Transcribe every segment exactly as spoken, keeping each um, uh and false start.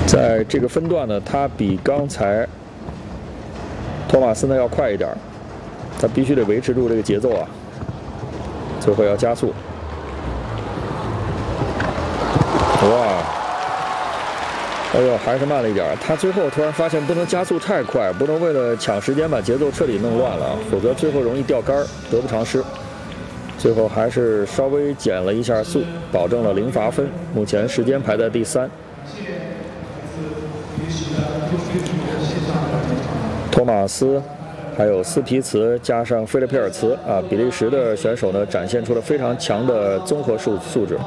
在这个分段呢，他比刚才托马斯呢要快一点，他必须得维持住这个节奏啊，最后要加速。哇！哎呦，还是慢了一点。他最后突然发现不能加速太快，不能为了抢时间把节奏彻底弄乱了，否则最后容易掉杆，得不偿失。最后还是稍微减了一下速，保证了零罚分。目前时间排在第三。托马斯，还有斯皮茨加上菲利佩尔茨啊，比利时的选手呢展现出了非常强的综合素素质。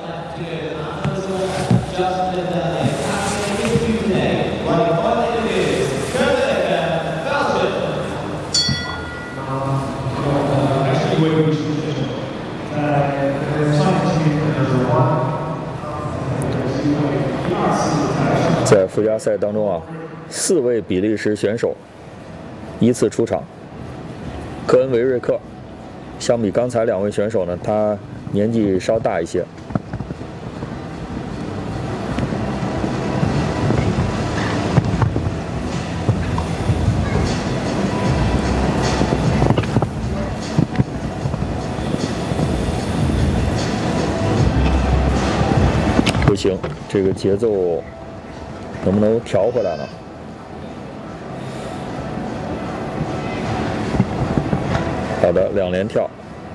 在附加赛当中啊，四位比利时选手依次出场。科恩维瑞克，相比刚才两位选手呢，他年纪稍大一些。不行，这个节奏能不能调回来呢？好的，两连跳。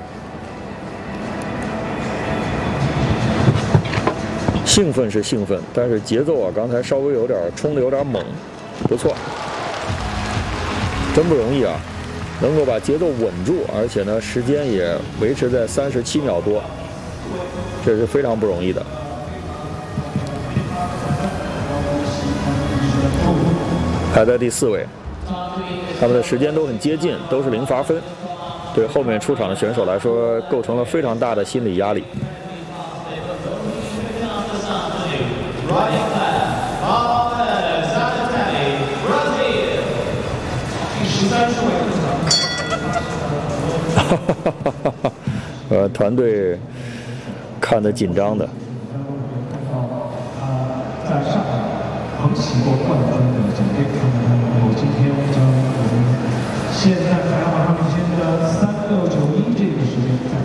兴奋是兴奋，但是节奏啊，刚才稍微有点冲的有点猛，不错，真不容易啊，能够把节奏稳住，而且呢，时间也维持在三十七秒多，这是非常不容易的。排在第四位，他们的时间都很接近，都是零罚分，对后面出场的选手来说构成了非常大的心理压力。呃，团队看得紧张的。 在上海捧起过冠军的奖杯，然后今天将我们现在排行榜上领先的三六九一这个时间。